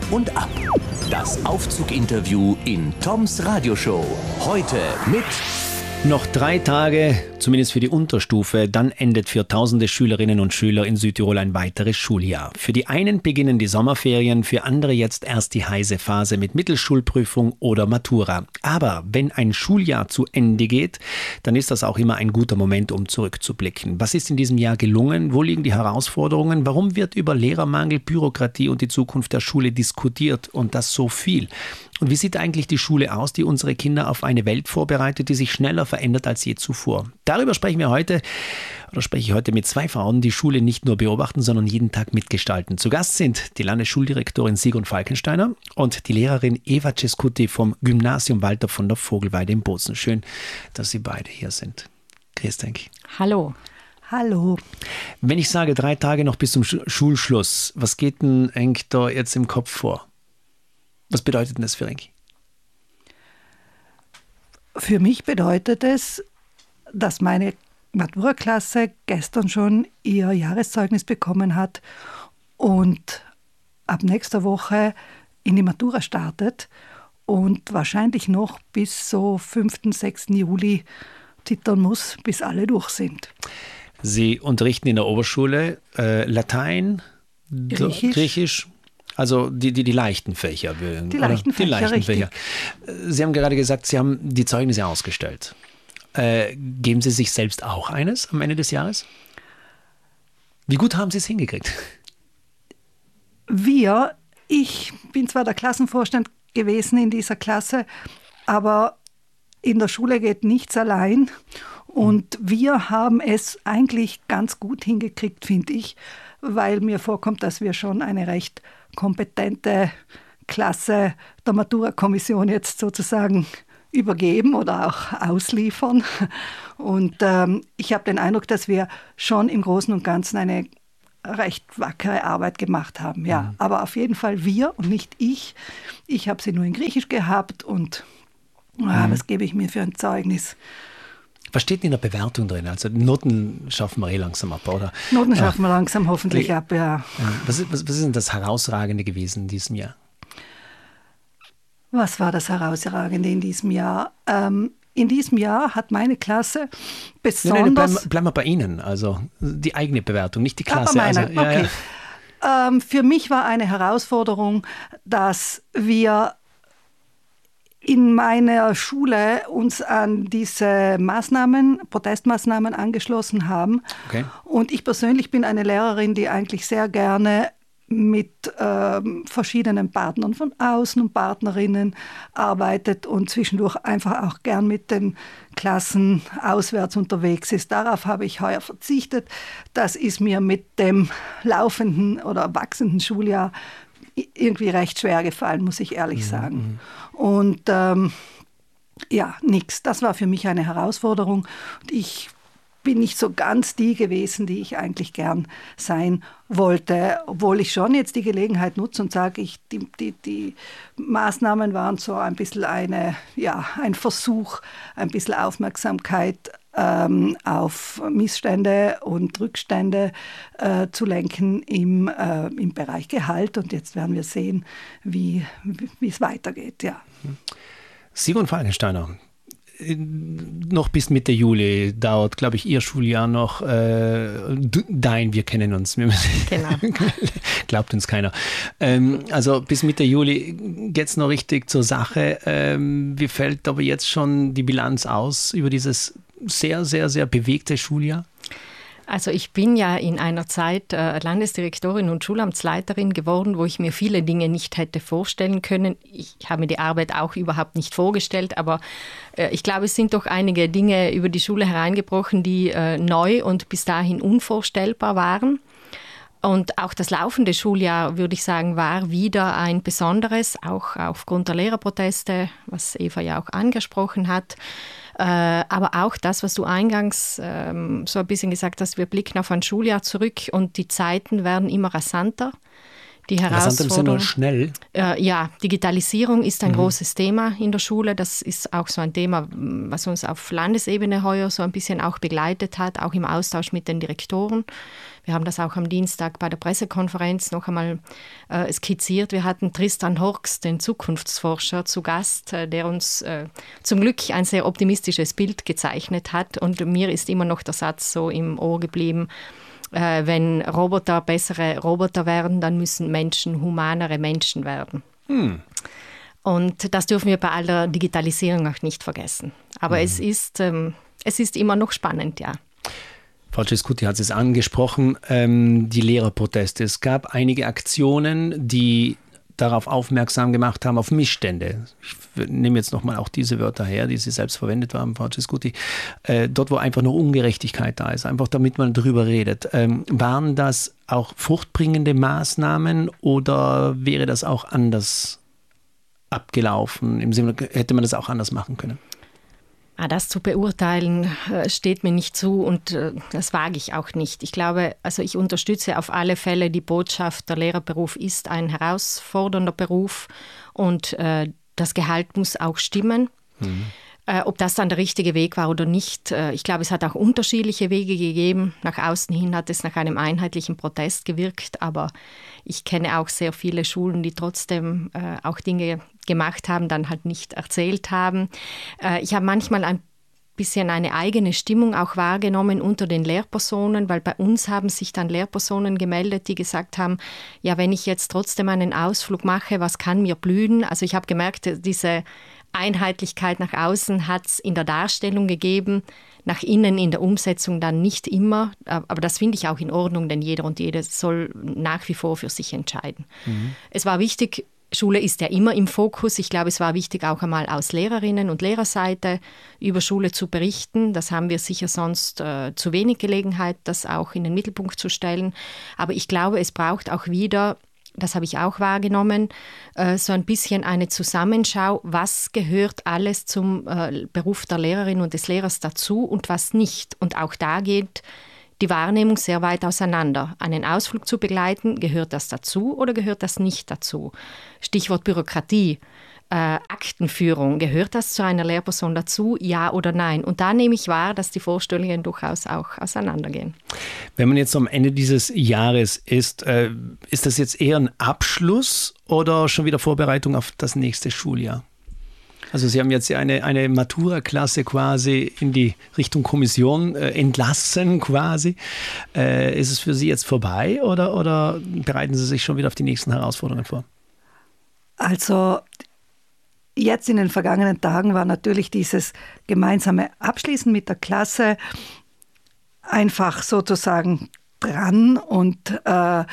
und ab. Das Aufzug-Interview in Toms Radioshow. Heute mit... Noch 3 Tage, zumindest für die Unterstufe, dann endet für tausende Schülerinnen und Schüler in Südtirol ein weiteres Schuljahr. Für die einen beginnen die Sommerferien, für andere jetzt erst die heiße Phase mit Mittelschulprüfung oder Matura. Aber wenn ein Schuljahr zu Ende geht, dann ist das auch immer ein guter Moment, um zurückzublicken. Was ist in diesem Jahr gelungen? Wo liegen die Herausforderungen? Warum wird über Lehrermangel, Bürokratie und die Zukunft der Schule diskutiert und das so viel? Und wie sieht eigentlich die Schule aus, die unsere Kinder auf eine Welt vorbereitet, die sich schneller verändert als je zuvor? Darüber spreche ich heute mit 2 Frauen, die Schule nicht nur beobachten, sondern jeden Tag mitgestalten. Zu Gast sind die Landesschuldirektorin Sigrun Falkensteiner und die Lehrerin Eva Cescuti vom Gymnasium Walter von der Vogelweide in Bozen. Schön, dass Sie beide hier sind. Grüß dich. Hallo. Hallo. Wenn ich sage 3 Tage noch bis zum Schulschluss, was geht denn eigentlich da jetzt im Kopf vor? Was bedeutet denn das für Enki? Für mich bedeutet es, dass meine Matura-Klasse gestern schon ihr Jahreszeugnis bekommen hat und ab nächster Woche in die Matura startet und wahrscheinlich noch bis so 5., 6. Juli zittern muss, bis alle durch sind. Sie unterrichten in der Oberschule Latein, Griechisch. Also die leichten Fächer. Die leichten Fächer. Sie haben gerade gesagt, Sie haben die Zeugnisse ausgestellt. Geben Sie sich selbst auch eines am Ende des Jahres? Wie gut haben Sie es hingekriegt? Ich bin zwar der Klassenvorstand gewesen in dieser Klasse, aber in der Schule geht nichts allein. Und wir haben es eigentlich ganz gut hingekriegt, finde ich, weil mir vorkommt, dass wir schon eine recht kompetente Klasse der Matura-Kommission jetzt sozusagen übergeben oder auch ausliefern. Und ich habe den Eindruck, dass wir schon im Großen und Ganzen eine recht wackere Arbeit gemacht haben. Ja, aber auf jeden Fall wir und nicht ich. Ich habe sie nur in Griechisch gehabt und was gebe ich mir für ein Zeugnis? Was steht in der Bewertung drin? Also Noten schaffen wir langsam ab, oder? Noten schaffen wir langsam hoffentlich ab, ja. Was ist denn das Herausragende gewesen in diesem Jahr? Was war das Herausragende in diesem Jahr? In diesem Jahr hat meine Klasse besonders... Bleiben wir bei Ihnen, also die eigene Bewertung, nicht die Klasse. Bei meiner, okay. Ja. Für mich war eine Herausforderung, dass wir in meiner Schule uns an diese Protestmaßnahmen angeschlossen haben. Okay. Und ich persönlich bin eine Lehrerin, die eigentlich sehr gerne mit verschiedenen Partnern von außen und Partnerinnen arbeitet und zwischendurch einfach auch gern mit den Klassen auswärts unterwegs ist. Darauf habe ich heuer verzichtet. Das ist mir mit dem laufenden oder wachsenden Schuljahr irgendwie recht schwer gefallen, muss ich ehrlich sagen. Und nix. Das war für mich eine Herausforderung. Und ich bin nicht so ganz die gewesen, die ich eigentlich gern sein wollte, obwohl ich schon jetzt die Gelegenheit nutze und sage, die Maßnahmen waren so ein bisschen ein Versuch, ein bisschen Aufmerksamkeit auf Missstände und Rückstände zu lenken im Bereich Gehalt. Und jetzt werden wir sehen, wie es weitergeht. Ja. Sigrun Falkensteiner, noch bis Mitte Juli dauert, glaube ich, Ihr Schuljahr noch. Wir kennen uns. Genau. Glaubt uns keiner. Also bis Mitte Juli geht es noch richtig zur Sache. Wie fällt aber jetzt schon die Bilanz aus über dieses sehr, sehr, sehr bewegte Schuljahr? Also ich bin ja in einer Zeit Landesdirektorin und Schulamtsleiterin geworden, wo ich mir viele Dinge nicht hätte vorstellen können. Ich habe mir die Arbeit auch überhaupt nicht vorgestellt, aber ich glaube, es sind doch einige Dinge über die Schule hereingebrochen, die neu und bis dahin unvorstellbar waren. Und auch das laufende Schuljahr, würde ich sagen, war wieder ein besonderes, auch aufgrund der Lehrerproteste, was Eva ja auch angesprochen hat. Aber auch das, was du eingangs so ein bisschen gesagt hast, wir blicken auf ein Schuljahr zurück und die Zeiten werden immer rasanter. Die Herausforderung, schnell. Ja, Digitalisierung ist ein großes Thema in der Schule. Das ist auch so ein Thema, was uns auf Landesebene heuer so ein bisschen auch begleitet hat, auch im Austausch mit den Direktoren. Wir haben das auch am Dienstag bei der Pressekonferenz noch einmal skizziert. Wir hatten Tristan Horx, den Zukunftsforscher, zu Gast, der uns zum Glück ein sehr optimistisches Bild gezeichnet hat. Und mir ist immer noch der Satz so im Ohr geblieben: Wenn Roboter bessere Roboter werden, dann müssen Menschen humanere Menschen werden. Und das dürfen wir bei aller Digitalisierung auch nicht vergessen. Aber es ist immer noch spannend, ja. Frau Cescuti hat es angesprochen, die Lehrerproteste. Es gab einige Aktionen, die darauf aufmerksam gemacht haben, auf Missstände. Ich nehme jetzt nochmal auch diese Wörter her, die Sie selbst verwendet haben, Frau Cescuti. Dort, wo einfach nur Ungerechtigkeit da ist, einfach damit man darüber redet. Waren das auch fruchtbringende Maßnahmen oder wäre das auch anders abgelaufen? Im Sinne, hätte man das auch anders machen können? Das zu beurteilen steht mir nicht zu und das wage ich auch nicht. Ich glaube, also ich unterstütze auf alle Fälle die Botschaft, der Lehrerberuf ist ein herausfordernder Beruf und das Gehalt muss auch stimmen. Ob das dann der richtige Weg war oder nicht, ich glaube, es hat auch unterschiedliche Wege gegeben. Nach außen hin hat es nach einem einheitlichen Protest gewirkt, aber ich kenne auch sehr viele Schulen, die trotzdem auch Dinge gemacht haben, dann halt nicht erzählt haben. Ich habe manchmal ein bisschen eine eigene Stimmung auch wahrgenommen unter den Lehrpersonen, weil bei uns haben sich dann Lehrpersonen gemeldet, die gesagt haben, ja, wenn ich jetzt trotzdem einen Ausflug mache, was kann mir blühen? Also ich habe gemerkt, diese Einheitlichkeit nach außen hat es in der Darstellung gegeben, nach innen in der Umsetzung dann nicht immer. Aber das finde ich auch in Ordnung, denn jeder und jede soll nach wie vor für sich entscheiden. Es war wichtig, Schule ist ja immer im Fokus. Ich glaube, es war wichtig, auch einmal aus Lehrerinnen- und Lehrerseite über Schule zu berichten. Das haben wir sicher sonst zu wenig Gelegenheit, das auch in den Mittelpunkt zu stellen. Aber ich glaube, es braucht auch wieder, das habe ich auch wahrgenommen, so ein bisschen eine Zusammenschau, was gehört alles zum Beruf der Lehrerin und des Lehrers dazu und was nicht. Und auch da geht die Wahrnehmung sehr weit auseinander. Einen Ausflug zu begleiten, gehört das dazu oder gehört das nicht dazu? Stichwort Bürokratie, Aktenführung, gehört das zu einer Lehrperson dazu, ja oder nein? Und da nehme ich wahr, dass die Vorstellungen durchaus auch auseinandergehen. Wenn man jetzt am Ende dieses Jahres ist das jetzt eher ein Abschluss oder schon wieder Vorbereitung auf das nächste Schuljahr? Also Sie haben jetzt eine Matura-Klasse quasi in die Richtung Kommission entlassen quasi. Ist es für Sie jetzt vorbei oder bereiten Sie sich schon wieder auf die nächsten Herausforderungen vor? Also jetzt in den vergangenen Tagen war natürlich dieses gemeinsame Abschließen mit der Klasse einfach sozusagen dran und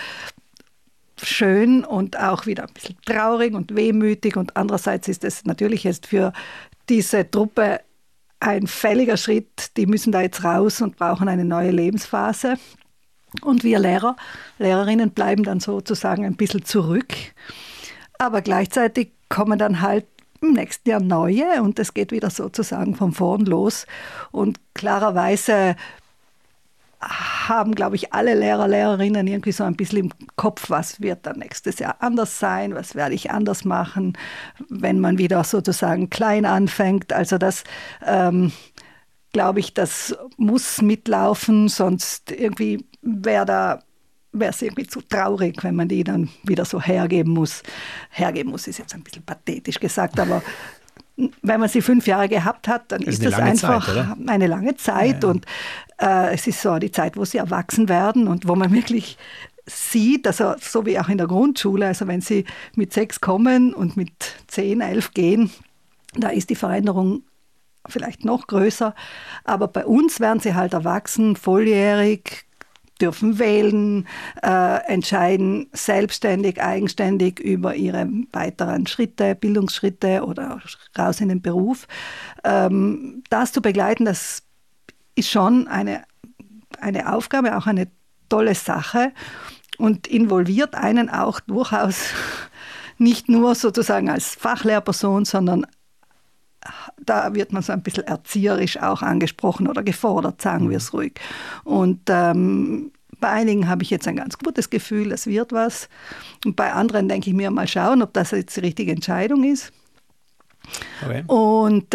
schön und auch wieder ein bisschen traurig und wehmütig. Und andererseits ist es natürlich jetzt für diese Truppe ein fälliger Schritt. Die müssen da jetzt raus und brauchen eine neue Lebensphase. Und wir Lehrerinnen bleiben dann sozusagen ein bisschen zurück. Aber gleichzeitig kommen dann halt im nächsten Jahr neue und es geht wieder sozusagen von vorn los. Und klarerweise haben, glaube ich, alle Lehrer, Lehrerinnen irgendwie so ein bisschen im Kopf, was wird dann nächstes Jahr anders sein, was werde ich anders machen, wenn man wieder sozusagen klein anfängt. Also das, glaube ich, das muss mitlaufen, sonst irgendwie wäre es irgendwie zu traurig, wenn man die dann wieder so hergeben muss. Hergeben muss ist jetzt ein bisschen pathetisch gesagt, aber wenn man sie 5 Jahre gehabt hat, dann ist das einfach eine lange Zeit. Ja. Und es ist so die Zeit, wo sie erwachsen werden und wo man wirklich sieht, also so wie auch in der Grundschule, also wenn sie mit 6 kommen und mit 10, 11 gehen, da ist die Veränderung vielleicht noch größer. Aber bei uns werden sie halt erwachsen, volljährig, dürfen wählen, entscheiden selbstständig, eigenständig über ihre weiteren Schritte, Bildungsschritte oder raus in den Beruf. Das zu begleiten, das ist schon eine Aufgabe, auch eine tolle Sache und involviert einen auch durchaus nicht nur sozusagen als Fachlehrperson, sondern da wird man so ein bisschen erzieherisch auch angesprochen oder gefordert, sagen wir es ruhig. Und bei einigen habe ich jetzt ein ganz gutes Gefühl, es wird was. Und bei anderen denke ich mir, mal schauen, ob das jetzt die richtige Entscheidung ist. Okay. Und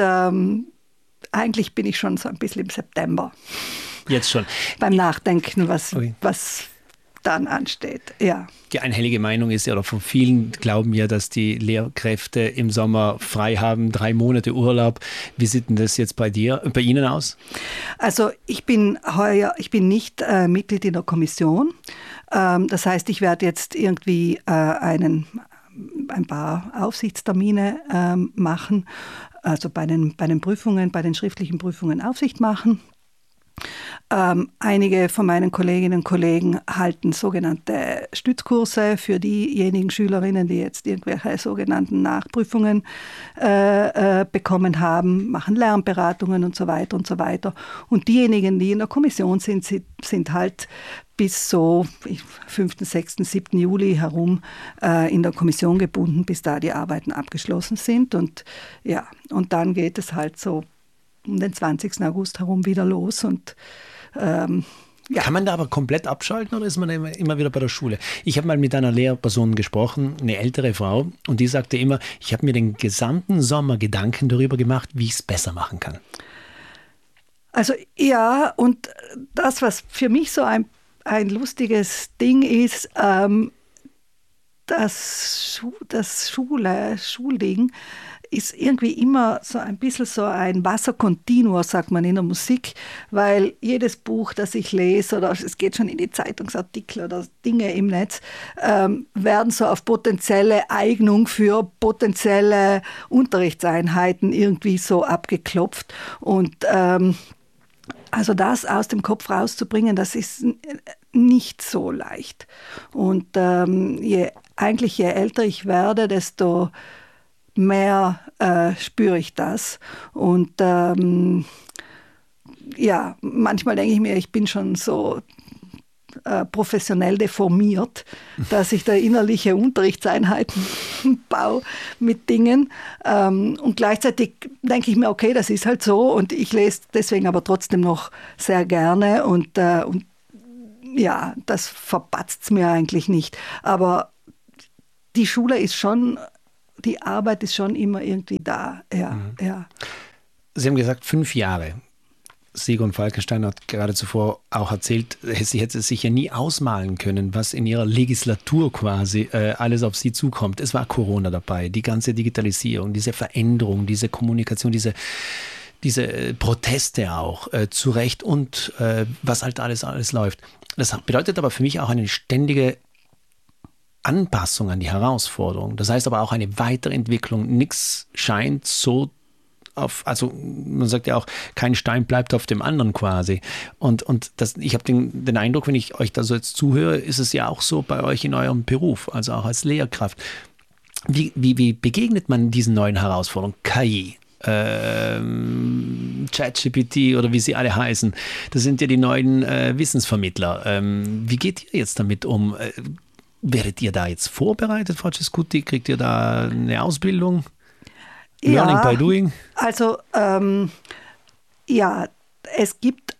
eigentlich bin ich schon so ein bisschen im September. Jetzt schon. Beim Nachdenken, was dann ansteht. Ja. Die einhellige Meinung ist ja, oder von vielen glauben ja, dass die Lehrkräfte im Sommer frei haben, 3 Monate Urlaub. Wie sieht denn das jetzt bei Ihnen aus? Also ich bin nicht Mitglied in der Kommission. Das heißt, ich werde jetzt irgendwie ein paar Aufsichtstermine machen, also bei den Prüfungen, bei den schriftlichen Prüfungen Aufsicht machen. Einige von meinen Kolleginnen und Kollegen halten sogenannte Stützkurse für diejenigen Schülerinnen, die jetzt irgendwelche sogenannten Nachprüfungen bekommen haben, machen Lernberatungen und so weiter und so weiter. Und diejenigen, die in der Kommission sind halt bis so 5., 6., 7. Juli herum in der Kommission gebunden, bis da die Arbeiten abgeschlossen sind. Und dann geht es halt so um den 20. August herum wieder los. Und Kann man da aber komplett abschalten oder ist man immer wieder bei der Schule? Ich habe mal mit einer Lehrperson gesprochen, eine ältere Frau, und die sagte immer, ich habe mir den gesamten Sommer Gedanken darüber gemacht, wie ich es besser machen kann. Also ja, und das, was für mich so ein lustiges Ding ist, das Schulding ist irgendwie immer so ein bisschen so ein Wasserkontinuum, sagt man in der Musik, weil jedes Buch, das ich lese, oder es geht schon in die Zeitungsartikel oder Dinge im Netz, werden so auf potenzielle Eignung für potenzielle Unterrichtseinheiten irgendwie so abgeklopft. Und also das aus dem Kopf rauszubringen, das ist nicht so leicht. Und je älter ich werde, desto mehr spüre ich das. Und manchmal denke ich mir, ich bin schon so professionell deformiert, dass ich da innerliche Unterrichtseinheiten baue mit Dingen. Und gleichzeitig denke ich mir, okay, das ist halt so und ich lese deswegen aber trotzdem noch sehr gerne und das verpatzt es mir eigentlich nicht. Aber die Schule ist schon, die Arbeit ist schon immer irgendwie da. Ja. Sie haben gesagt, 5 Jahre. Sigrun Falkenstein hat gerade zuvor auch erzählt, sie hätte sich ja nie ausmalen können, was in ihrer Legislatur quasi alles auf sie zukommt. Es war Corona dabei, die ganze Digitalisierung, diese Veränderung, diese Kommunikation, diese Proteste auch, zu Recht und was halt alles läuft. Das bedeutet aber für mich auch eine ständige Anpassung an die Herausforderung. Das heißt aber auch eine Weiterentwicklung. Nichts scheint so also man sagt ja auch, kein Stein bleibt auf dem anderen quasi. Und ich habe den Eindruck, wenn ich euch da so jetzt zuhöre, ist es ja auch so bei euch in eurem Beruf, also auch als Lehrkraft. Wie begegnet man diesen neuen Herausforderungen? KI, ChatGPT oder wie sie alle heißen, das sind ja die neuen Wissensvermittler. Wie geht ihr jetzt damit um? Werdet ihr da jetzt vorbereitet, Frau Cescuti? Kriegt ihr da eine Ausbildung? Learning by doing? Also es gibt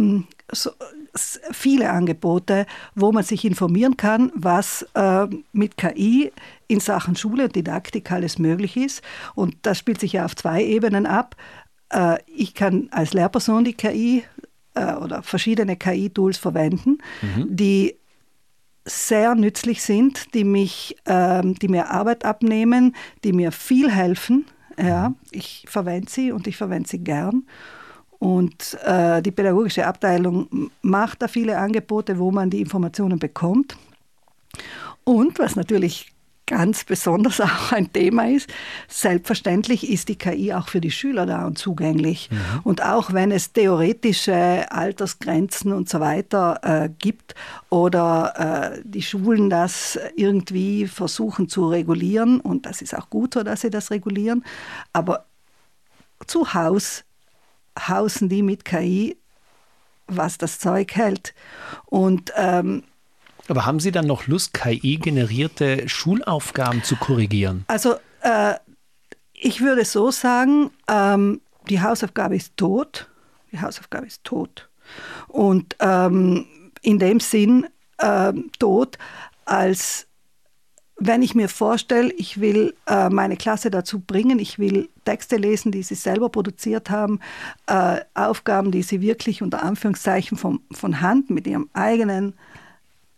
viele Angebote, wo man sich informieren kann, was mit KI in Sachen Schule und Didaktik alles möglich ist. Und das spielt sich ja auf 2 Ebenen ab. Ich kann als Lehrperson die KI oder verschiedene KI-Tools verwenden, die sehr nützlich sind, die mir Arbeit abnehmen, die mir viel helfen. Ja, ich verwende sie und ich verwende sie gern. Und die pädagogische Abteilung macht da viele Angebote, wo man die Informationen bekommt. Und was natürlich ganz besonders auch ein Thema ist, selbstverständlich ist die KI auch für die Schüler da und zugänglich. Und auch wenn es theoretische Altersgrenzen und so weiter gibt oder die Schulen das irgendwie versuchen zu regulieren, und das ist auch gut so, dass sie das regulieren, aber zu Hause hausen die mit KI, was das Zeug hält. Und aber haben Sie dann noch Lust, KI-generierte Schulaufgaben zu korrigieren? Also ich würde so sagen, die Hausaufgabe ist tot. Die Hausaufgabe ist tot. Und in dem Sinn tot, als wenn ich mir vorstelle, ich will meine Klasse dazu bringen, ich will Texte lesen, die sie selber produziert haben, Aufgaben, die sie wirklich unter Anführungszeichen von Hand mit ihrem eigenen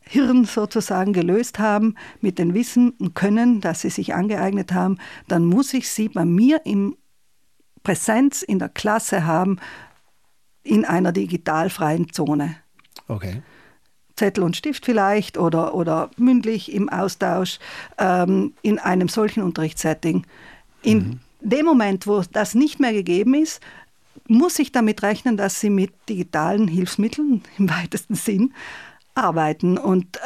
Hirn sozusagen gelöst haben, mit dem Wissen und Können, das sie sich angeeignet haben, dann muss ich sie bei mir in Präsenz in der Klasse haben, in einer digitalfreien Zone. Okay. Zettel und Stift vielleicht oder mündlich im Austausch in einem solchen Unterrichtssetting. In dem Moment, wo das nicht mehr gegeben ist, muss ich damit rechnen, dass sie mit digitalen Hilfsmitteln im weitesten Sinn arbeiten. Und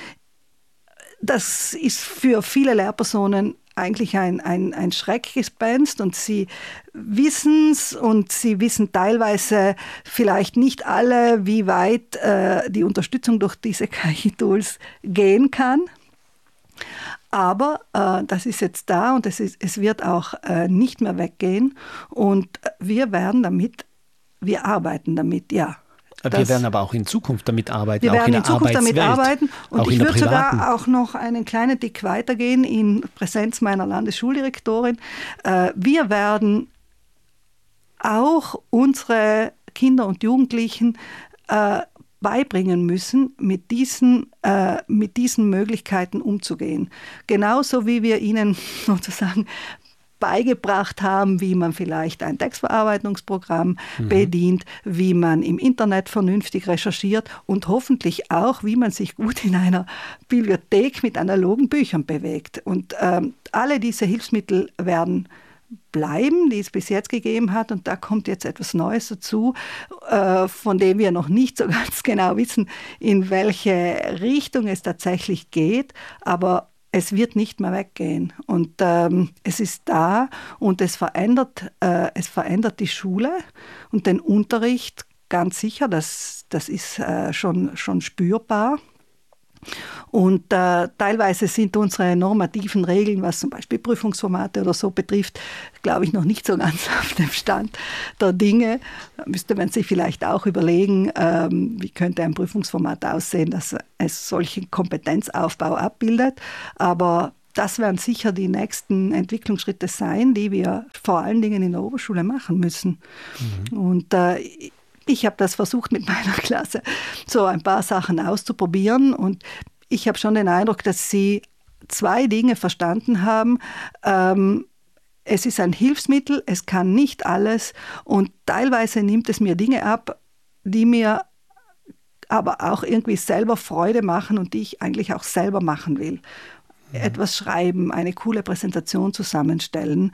das ist für viele Lehrpersonen eigentlich ein Schreckgespenst und sie wissen es und sie wissen teilweise vielleicht nicht alle, wie weit die Unterstützung durch diese KI-Tools gehen kann. Aber das ist jetzt da und es wird auch nicht mehr weggehen und wir arbeiten damit, ja. Wir werden aber auch in Zukunft damit arbeiten, wir auch werden in der Zukunft damit Arbeitswelt, arbeiten und auch ich in der würde privaten. sogar auch noch einen kleinen Tick weitergehen in Präsenz meiner Landesschuldirektorin. Wir werden auch unsere Kinder und Jugendlichen beibringen müssen, mit diesen Möglichkeiten umzugehen. Genauso wie wir ihnen sozusagen beigebracht haben, wie man vielleicht ein Textverarbeitungsprogramm bedient, wie man im Internet vernünftig recherchiert und hoffentlich auch, wie man sich gut in einer Bibliothek mit analogen Büchern bewegt. Und alle diese Hilfsmittel werden bleiben, die es bis jetzt gegeben hat. Und da kommt jetzt etwas Neues dazu, von dem wir noch nicht so ganz genau wissen, in welche Richtung es tatsächlich geht. Aber es wird nicht mehr weggehen und es ist da und es verändert die Schule und den Unterricht ganz sicher, das ist schon spürbar. Und teilweise sind unsere normativen Regeln, was zum Beispiel Prüfungsformate oder so betrifft, glaube ich, noch nicht so ganz auf dem Stand der Dinge. Da müsste man sich vielleicht auch überlegen, wie könnte ein Prüfungsformat aussehen, dass es solchen Kompetenzaufbau abbildet. Aber das werden sicher die nächsten Entwicklungsschritte sein, die wir vor allen Dingen in der Oberschule machen müssen. Und ich habe das versucht mit meiner Klasse, so ein paar Sachen auszuprobieren und ich habe schon den Eindruck, dass sie zwei Dinge verstanden haben. Es ist ein Hilfsmittel, es kann nicht alles und teilweise nimmt es mir Dinge ab, die mir aber auch irgendwie selber Freude machen und die ich eigentlich auch selber machen will. Etwas schreiben, eine coole Präsentation zusammenstellen,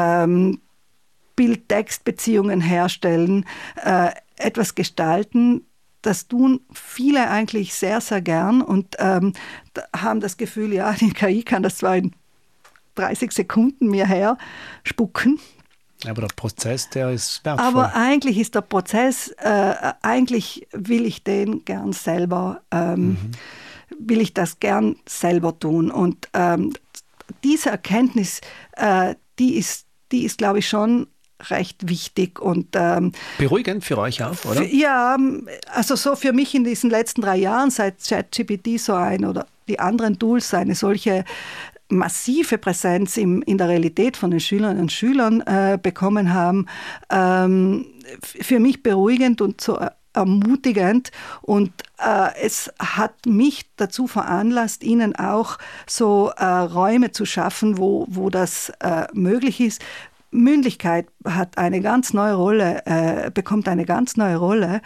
Bild-Text-Beziehungen herstellen, etwas gestalten, das tun viele eigentlich sehr, sehr gern und haben das Gefühl, ja, die KI kann das zwar in 30 Sekunden mir her spucken. Aber der Prozess, der ist wertvoll. Aber eigentlich ist der Prozess, eigentlich will ich den gern selber, will ich das gern selber tun. Und diese Erkenntnis, die ist, glaube ich, schon recht wichtig und beruhigend für euch auch, oder? Ja, also so für mich in diesen letzten 3 Jahren, seit ChatGPT so oder die anderen Tools eine solche massive Präsenz in der Realität von den Schülerinnen und Schülern bekommen haben, für mich beruhigend und so ermutigend und es hat mich dazu veranlasst, ihnen auch so Räume zu schaffen, wo das möglich ist. Mündlichkeit hat eine ganz neue Rolle, bekommt eine ganz neue Rolle,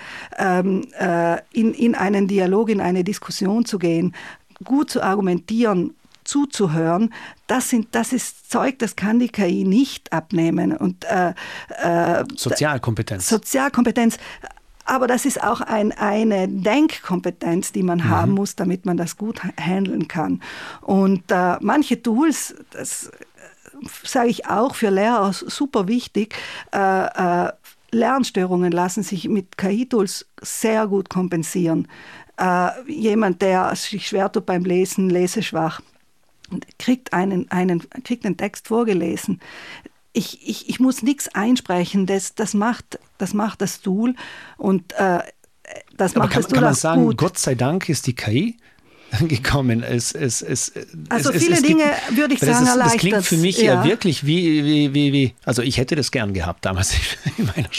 in einen Dialog, in eine Diskussion zu gehen, gut zu argumentieren, zuzuhören. Das ist Zeug, das kann die KI nicht abnehmen. Und Sozialkompetenz. Aber das ist auch eine Denkkompetenz, die man haben muss, damit man das gut handeln kann. Und manche Tools, das sage ich auch für Lehrer super wichtig, Lernstörungen lassen sich mit KI-Tools sehr gut kompensieren. Jemand, der sich schwer tut beim Lesen, leseschwach, kriegt einen Text vorgelesen. Ich muss nichts einsprechen, das macht das Tool und das macht das Tool kann man auch sagen, gut. Gott sei Dank ist die KI gekommen. Viele Dinge, würde ich sagen, erleichtert. Das klingt für mich ja wirklich wie, also ich hätte das gern gehabt damals in meiner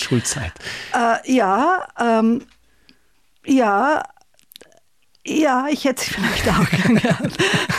Ja, ich hätte sie vielleicht auch gern gehabt.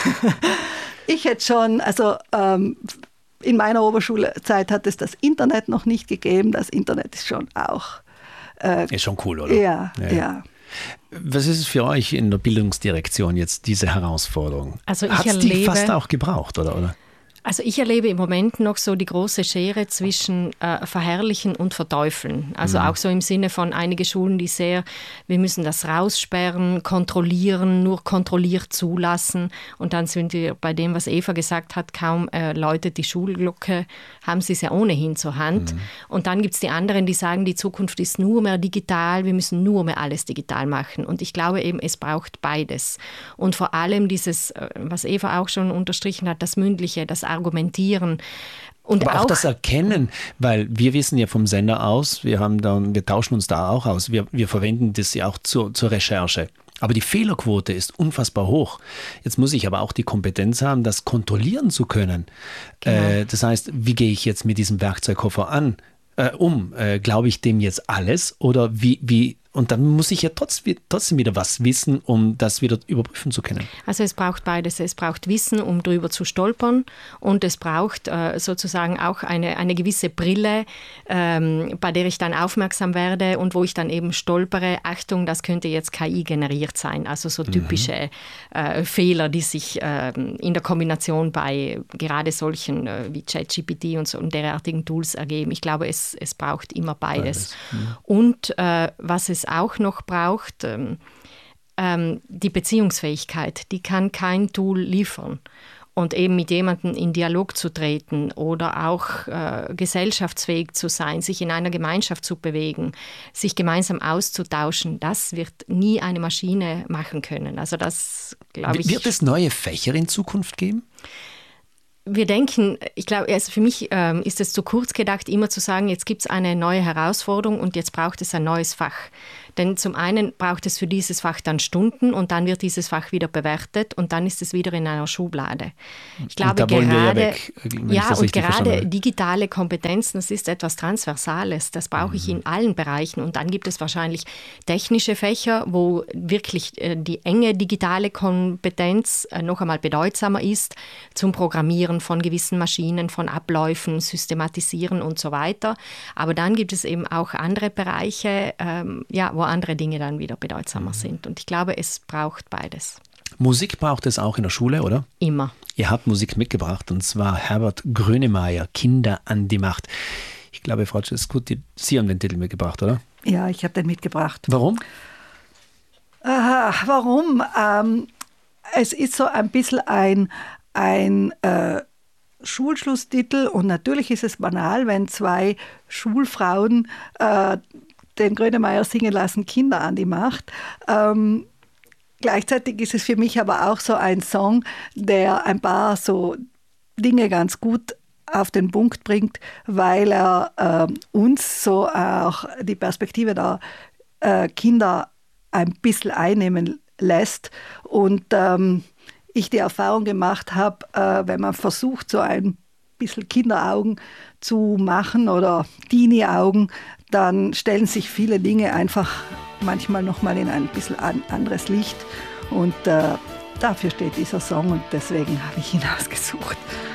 Ich hätte schon, also in meiner Oberschulzeit hat es das Internet noch nicht gegeben. Das Internet ist schon auch... ist schon cool, oder? Ja. Was ist es für euch in der Bildungsdirektion jetzt, diese Herausforderung? Also hat es die fast auch gebraucht, oder? Also ich erlebe im Moment noch so die große Schere zwischen Verherrlichen und Verteufeln. Also auch so im Sinne von einige Schulen, die wir müssen das raussperren, kontrollieren, nur kontrolliert zulassen. Und dann sind wir bei dem, was Eva gesagt hat, kaum läutet die Schulglocke, haben sie es ja ohnehin zur Hand. Und dann gibt es die anderen, die sagen, die Zukunft ist nur mehr digital, wir müssen nur mehr alles digital machen. Und ich glaube eben, es braucht beides. Und vor allem dieses, was Eva auch schon unterstrichen hat, das Mündliche, das Argumentieren. Und aber auch das Erkennen, weil wir wissen ja vom Sender aus, wir tauschen uns da auch aus, wir verwenden das ja auch zur Recherche. Aber die Fehlerquote ist unfassbar hoch. Jetzt muss ich aber auch die Kompetenz haben, das kontrollieren zu können. Genau. Das heißt, wie gehe ich jetzt mit diesem Werkzeugkoffer um? Glaube ich dem jetzt alles oder wie? Und dann muss ich ja trotzdem wieder was wissen, um das wieder überprüfen zu können. Also es braucht beides. Es braucht Wissen, um drüber zu stolpern, und es braucht sozusagen auch eine gewisse Brille, bei der ich dann aufmerksam werde und wo ich dann eben stolpere, Achtung, das könnte jetzt KI generiert sein. Also so typische Fehler, die sich in der Kombination bei gerade solchen wie ChatGPT und so und derartigen Tools ergeben. Ich glaube, es braucht immer beides. Und was es auch noch braucht, die Beziehungsfähigkeit, die kann kein Tool liefern. Und eben mit jemandem in Dialog zu treten oder auch gesellschaftsfähig zu sein, sich in einer Gemeinschaft zu bewegen, sich gemeinsam auszutauschen, das wird nie eine Maschine machen können. Also das, glaube ich... Wird es neue Fächer in Zukunft geben? Wir denken, ich glaube, also für mich ist es zu kurz gedacht, immer zu sagen, jetzt gibt es eine neue Herausforderung und jetzt braucht es ein neues Fach. Denn zum einen braucht es für dieses Fach dann Stunden und dann wird dieses Fach wieder bewertet und dann ist es wieder in einer Schublade. Ich glaube, und da wollen wir ja weg, und gerade digitale Kompetenzen, das ist etwas Transversales, das brauche ich in allen Bereichen. Und dann gibt es wahrscheinlich technische Fächer, wo wirklich die enge digitale Kompetenz noch einmal bedeutsamer ist, zum Programmieren von gewissen Maschinen, von Abläufen, Systematisieren und so weiter. Aber dann gibt es eben auch andere Bereiche, wo andere Dinge dann wieder bedeutsamer sind. Und ich glaube, es braucht beides. Musik braucht es auch in der Schule, oder? Immer. Ihr habt Musik mitgebracht, und zwar Herbert Grönemeyer, Kinder an die Macht. Ich glaube, Frau Cescuti, Sie haben den Titel mitgebracht, oder? Ja, ich habe den mitgebracht. Warum? Warum? Es ist so ein bisschen ein Schulschlusstitel, und natürlich ist es banal, wenn zwei Schulfrauen den Grönemeyer singen lassen, Kinder an die Macht. Gleichzeitig ist es für mich aber auch so ein Song, der ein paar so Dinge ganz gut auf den Punkt bringt, weil er uns so auch die Perspektive der Kinder ein bisschen einnehmen lässt. Und ich die Erfahrung gemacht habe, wenn man versucht, so ein bisschen Kinderaugen zu machen oder Teenie-Augen, dann stellen sich viele Dinge einfach manchmal nochmal in ein bisschen anderes Licht. Und dafür steht dieser Song, und deswegen habe ich ihn ausgesucht.